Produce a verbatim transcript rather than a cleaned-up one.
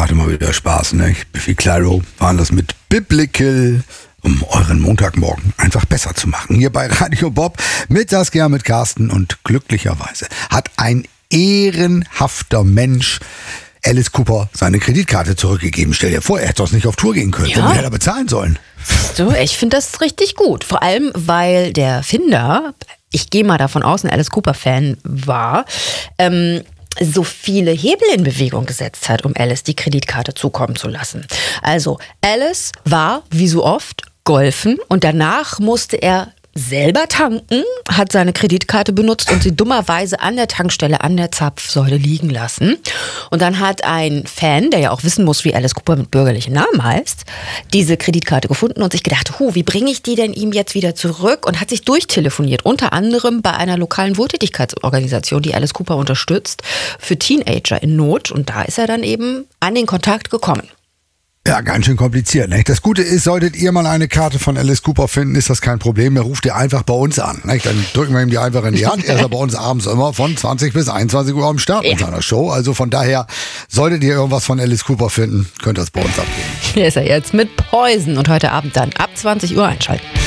hatte mal wieder Spaß, ne? Biffy Clyro waren das mit Biblical, um euren Montagmorgen einfach besser zu machen. Hier bei Radio Bob mit Saskia, mit Carsten, und glücklicherweise hat ein ehrenhafter Mensch Alice Cooper seine Kreditkarte zurückgegeben. Stell dir vor, er hätte doch nicht auf Tour gehen können. Ja. Womit hätte er bezahlen sollen? So, ich finde das richtig gut. Vor allem, weil der Finder, ich gehe mal davon aus, ein Alice Cooper-Fan war, ähm, so viele Hebel in Bewegung gesetzt hat, um Alice die Kreditkarte zukommen zu lassen. Also Alice war, wie so oft, golfen und danach musste er selber tanken, hat seine Kreditkarte benutzt und sie dummerweise an der Tankstelle an der Zapfsäule liegen lassen. Und dann hat ein Fan, der ja auch wissen muss, wie Alice Cooper mit bürgerlichen Namen heißt, diese Kreditkarte gefunden und sich gedacht, hu, wie bringe ich die denn ihm jetzt wieder zurück? Und hat sich durchtelefoniert, unter anderem bei einer lokalen Wohltätigkeitsorganisation, die Alice Cooper unterstützt, für Teenager in Not. Und da ist er dann eben an den Kontakt gekommen. Ja, ganz schön kompliziert. Nicht? Das Gute ist, solltet ihr mal eine Karte von Alice Cooper finden, ist das kein Problem. Er ruft ihr einfach bei uns an. Nicht? Dann drücken wir ihm die einfach in die Hand. Er ist ja bei uns abends immer von zwanzig bis einundzwanzig Uhr am Start ja. in seiner Show. Also von daher, solltet ihr irgendwas von Alice Cooper finden, könnt ihr es bei uns abgeben. Hier ist er jetzt mit Poison und heute Abend dann ab zwanzig Uhr einschalten.